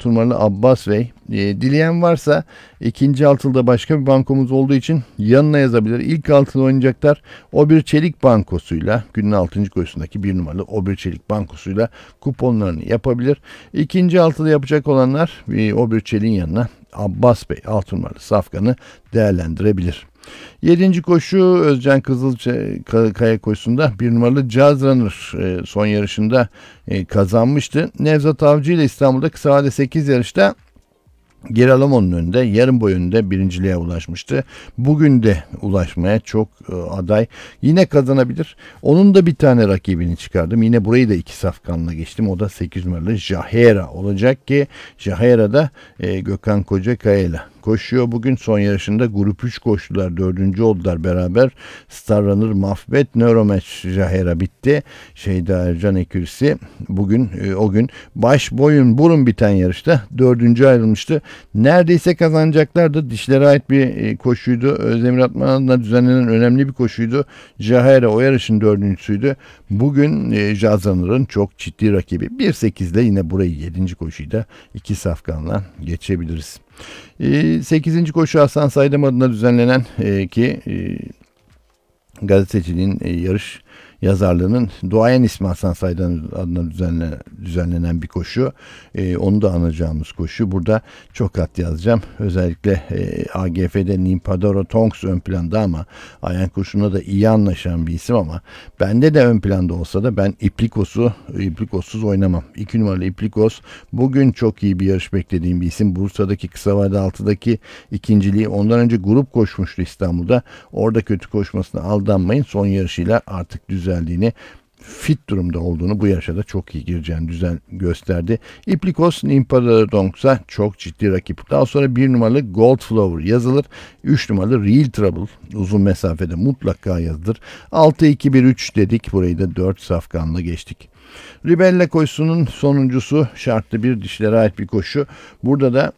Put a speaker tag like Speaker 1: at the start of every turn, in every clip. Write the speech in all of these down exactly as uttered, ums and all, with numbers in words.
Speaker 1: altı numaralı Abbas Bey. E, dileyen varsa ikinci altılıda başka bir bankomuz olduğu için yanına yazabilir. İlk altılı oynayacaklar O bir Çelik bankosuyla, günün altıncı koşusundaki bir numaralı O bir Çelik bankosuyla kuponlarını yapabilir. İkinci altılı yapacak olanlar e, O bir Çelik'in yanına Abbas Bey altı numaralı safkanı değerlendirebilir. Yedinci koşu Özcan Kızılkaya koşusunda bir numaralı Jazz Runner e, son yarışında e, kazanmıştı. Nevzat Avcı ile İstanbul'da kısa vade sekiz yarışta Geralamo'nun önünde, yarım boy önünde birinciliğe ulaşmıştı. Bugün de ulaşmaya çok e, aday. Yine kazanabilir. Onun da bir tane rakibini çıkardım. Yine burayı da iki safkanla geçtim. O da sekiz numaralı Jahera olacak ki Jahera da e, Gökhan Kocakaya ile koşuyor. Bugün son yarışında grup üç koştular. Dördüncü oldular beraber. Star Runner, Mahvet, Neuromatch Jahera bitti. Şeyda Ercan Ekürisi bugün e, o gün baş boyun burun biten yarışta dördüncü ayrılmıştı. Neredeyse kazanacaklardı. Dişlere ait bir e, koşuydu. Özdemir Atman'la düzenlenen önemli bir koşuydu. Jahera o yarışın dördüncüsüydü. Bugün e, Jazz Runner'ın çok ciddi rakibi. bir sekizle yine burayı yedinci koşuyu da iki safkanla geçebiliriz. sekizinci koşu Hasan Saydam adına düzenlenen e, ki e, gazeteciliğin e, yarış yazarlığının duayen ismi Hasan Saydam adına düzenle, düzenlenen bir koşu. E, onu da anacağımız koşu. Burada çok at yazacağım. Özellikle e, A G F'de Nimpadoro Tonks ön planda ama Ayan koşuna da iyi anlaşan bir isim ama bende de ön planda olsa da ben İplikos'u İplikos'suz oynamam. iki numaralı İplikos bugün çok iyi bir yarış beklediğim bir isim. Bursa'daki kısa vade altıdaki ikinciliği ondan önce grup koşmuştu İstanbul'da. Orada kötü koşmasına aldanmayın. Son yarışıyla artık düzeldiğini, fit durumda olduğunu, bu yarışa da çok iyi gireceğini düzen gösterdi. İplikos Nimpadonks'a çok ciddi rakip. Daha sonra bir numaralı Goldflower yazılır. üç numaralı Real Trouble uzun mesafede mutlaka yazılır. altı iki bir üç dedik. Burayı da dört safkanla geçtik. Ribella koşusunun sonuncusu şartlı bir dişlere ait bir koşu. Burada da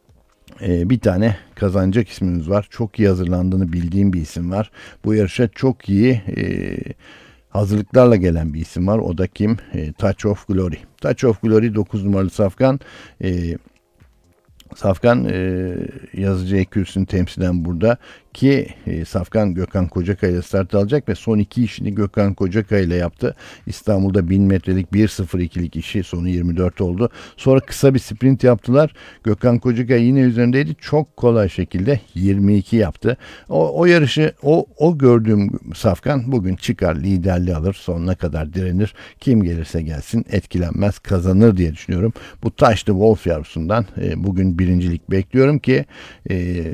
Speaker 1: Ee, bir tane kazanacak ismimiz var. Çok iyi hazırlandığını bildiğim bir isim var. Bu yarışa çok iyi e, hazırlıklarla gelen bir isim var. O da kim? E, Touch of Glory. Touch of Glory dokuz numaralı safkan. E, Safkan e, yazıcı ekürsünü temsilen burada ki e, Safkan Gökhan Kocakaya ile start alacak ve son iki işini Gökhan Kocakaya ile yaptı. İstanbul'da bin metrelik bir sıfır ikilik işi sonu yirmi dört oldu. Sonra kısa bir sprint yaptılar. Gökhan Kocakaya yine üzerindeydi. Çok kolay şekilde yirmi iki yaptı. O, o yarışı o, o gördüğüm Safkan bugün çıkar, liderliği alır, sonuna kadar direnir. Kim gelirse gelsin etkilenmez, kazanır diye düşünüyorum. Bu Taşlı Wolf yavrusundan e, bugün birincilik bekliyorum ki e,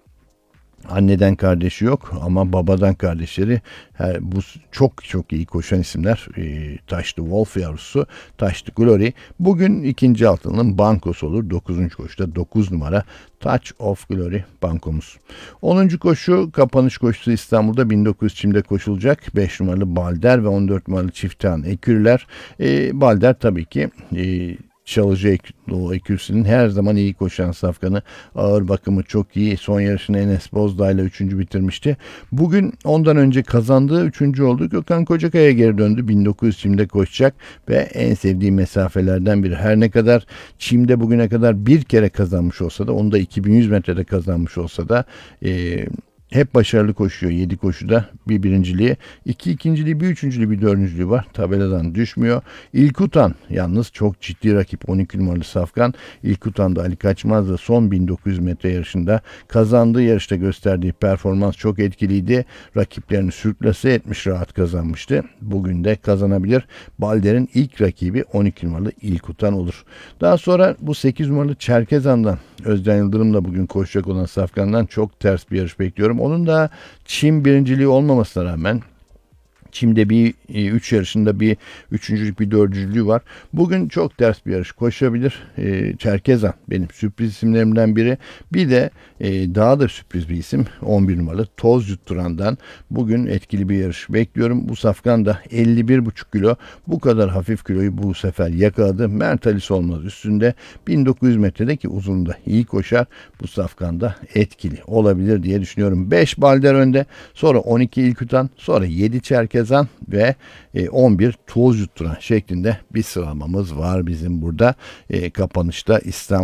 Speaker 1: anneden kardeşi yok ama babadan kardeşleri. Her, bu çok çok iyi koşan isimler. E, Taşlı Wolf yavrusu, Taşlı Glory. Bugün ikinci altının bankosu olur. dokuzuncu koşuda dokuz numara Touch of Glory bankomuz. onuncu koşu kapanış koşusu İstanbul'da bin dokuz yüz çimde koşulacak. beş numaralı Balder ve on dört numaralı Çiftehan ekürler. E, Balder tabii ki e, Çalıcı o ekürsünün her zaman iyi koşan safkanı. Ağır bakımı çok iyi. Son yarışını Enes Bozdağ ile üçüncü bitirmişti. Bugün ondan önce kazandığı üçüncü oldu. Gökhan Kocakaya geri döndü. bin dokuz yüz çimde koşacak ve en sevdiği mesafelerden biri. Her ne kadar çimde bugüne kadar bir kere kazanmış olsa da, onu da iki bin yüz metrede kazanmış olsa da eee hep başarılı koşuyor. yedi koşuda bir birinciliği, iki ikinciliği, bir üçüncülüğü, bir dördüncülüğü var. Tabeladan düşmüyor. İlkutan yalnız çok ciddi rakip. on iki numaralı safkan. İlkutan da Ali Kaçmaz'da son bin dokuz yüz metre yarışında kazandığı yarışta gösterdiği performans çok etkiliydi. Rakiplerini sürklase etmiş, rahat kazanmıştı. Bugün de kazanabilir. Balder'in ilk rakibi on iki numaralı İlkutan olur. Daha sonra bu sekiz numaralı Çerkezan'dan Özcan Yıldırım'la bugün koşacak olan safkandan çok ters bir yarış bekliyorum. Onun da Çim birinciliği olmamasına rağmen Çim'de bir üç yarışında bir üçüncülük, bir dördüncülüğü var. Bugün çok ters bir yarış koşabilir. E, Çerkezan benim sürpriz isimlerimden biri. Bir de e, daha da sürpriz bir isim on bir numaralı Toz Yutturan'dan bugün etkili bir yarış bekliyorum. Bu safkan da elli bir buçuk kilo. Bu kadar hafif kiloyu bu sefer yakaladı. Mert Ali Solmaz üstünde bin dokuz yüz metredeki uzunluğunda iyi koşar. Bu safkan da etkili olabilir diye düşünüyorum. beş Balder önde. Sonra on iki İlkutan. Sonra yedi Çerkezan ve on bir Toz Yutturan şeklinde bir sıralamamız var bizim burada. E, kapanışta İstanbul